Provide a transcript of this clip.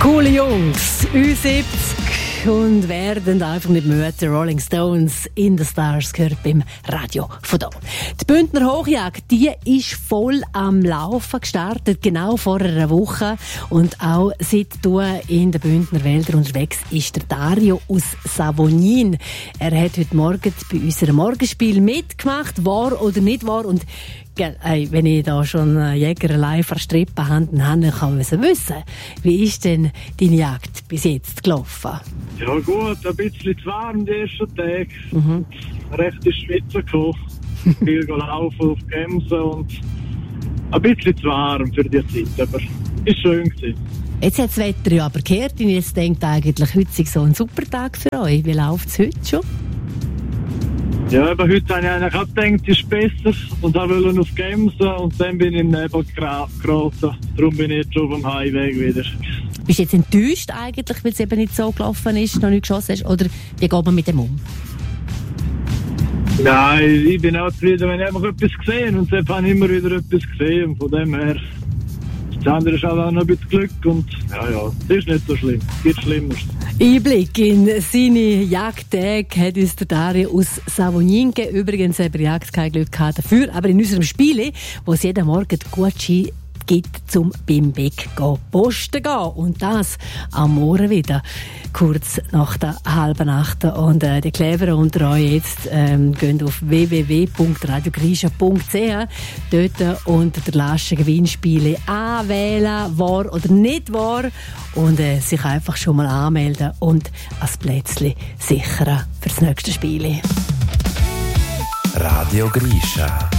Coole Jungs, Ü70 und werden einfach nicht müde. Die Rolling Stones in the Stars gehört beim Radio von da. Die Bündner Hochjagd, die ist voll am Laufen gestartet, genau vor einer Woche. Und auch seit du in den Bündner Wäldern unterwegs ist der Dario aus Savognin. Er hat heute Morgen bei unserem Morgenspiel mitgemacht, wahr oder nicht wahr. Und wenn ich da schon Jäger allein verstrippen habe, dann kann man wissen, wie ist denn deine Jagd bis jetzt gelaufen? Ja gut, ein bisschen zu warm die ersten Tage. Recht ins Schwitzen gekommen. Viel laufen auf Gemsen und ein bisschen zu warm für die Zeit, aber ist schön gewesen. Jetzt hat das Wetter ja aber gekehrt und jetzt denkt eigentlich, heute sei so ein super Tag für euch. Wie läuft es heute schon? Ja, aber heute habe ich eigentlich auch gedacht, es ist besser und wollte auf Gemsen und dann bin ich im Nebel geraten. Darum bin ich jetzt schon auf dem Heimweg wieder. Bist du jetzt enttäuscht eigentlich, weil es eben nicht so gelaufen ist, noch nicht geschossen hast? Oder wie geht man mit dem um? Nein, ich bin auch zufrieden, wenn ich einfach etwas gesehen und jetzt habe ich immer wieder etwas gesehen. Und von dem her, das andere ist auch noch ein bisschen Glück und ja, das ist nicht so schlimm. Es gibt Schlimmeres. Einblick in seine Jagdtage hat uns der Dario aus Savognin gegeben. Übrigens hat er Jagd kein Glück gehabt dafür, aber in unserem Spiel, wo es jeden Morgen Gucci gibt, zum beim Weg posten gehen. Und das am Morgen wieder, kurz nach der 7:30. Und die Cleveren unter euch jetzt gehen auf www.radiogrisha.ch dort unter der Lasche Gewinnspiele anwählen, wahr oder nicht wahr. Und sich einfach schon mal anmelden und als Plätzchen sichern für das nächste Spiel. Radio Grisha.